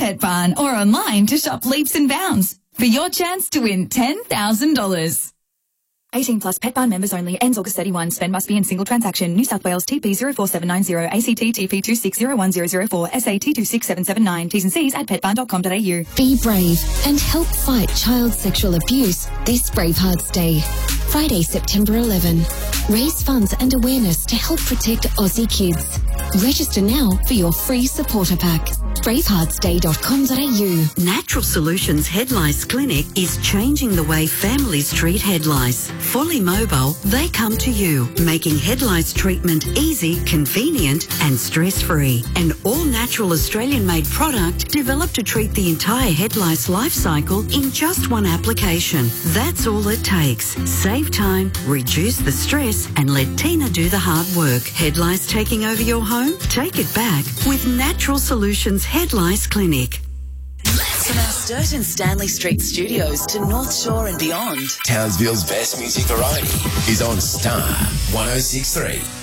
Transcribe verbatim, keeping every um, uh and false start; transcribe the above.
Pet Barn or online to shop leaps and bounds for your chance to win ten thousand dollars. eighteen plus Pet Barn members only. Ends August thirty-first. Spend must be in single transaction. New South Wales T P zero four seven nine zero, A C T T P two six zero one zero zero four, S A T two six seven seven nine. T's and C's at pet barn dot com dot a u. Be brave and help fight child sexual abuse this Bravehearts Day. Friday, September eleventh. Raise funds and awareness to help protect Aussie kids. Register now for your free supporter pack. bravehearts day dot com dot a u. Natural Solutions Head Lice Clinic is changing the way families treat head lice. Fully mobile, they come to you, making head lice treatment easy, convenient and stress-free. An all-natural Australian-made product developed to treat the entire head lice life cycle in just one application. That's all it takes. Save time, reduce the stress and let Tina do the hard work. Head lice taking over your home? Take it back with Natural Solutions Head Lice Clinic. From our Sturt and Stanley Street studios to North Shore and beyond, Townsville's best music variety is on Star one oh six point three.